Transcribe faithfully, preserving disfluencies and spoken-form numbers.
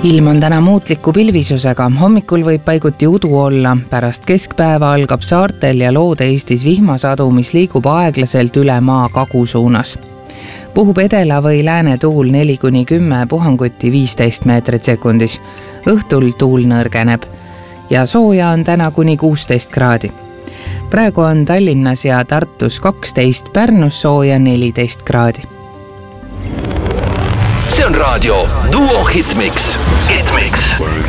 Ilm on täna muutliku pilvisusega, hommikul võib paiguti udu olla, pärast keskpäeva algab saartel ja Loode-Eestis vihmasadu, mis liigub aeglaselt üle maa kagu suunas. Puhub edela või lääne tuul neli kuni kümme, puhanguti viisteist meetrit sekundis. Õhtul tuul nõrgeneb ja sooja on täna kuni kuusteist kraadi. Praegu on Tallinnas ja Tartus kaksteist, Pärnus sooja neliteist kraadi. See on raadio Duo Hitmix. Hitmix.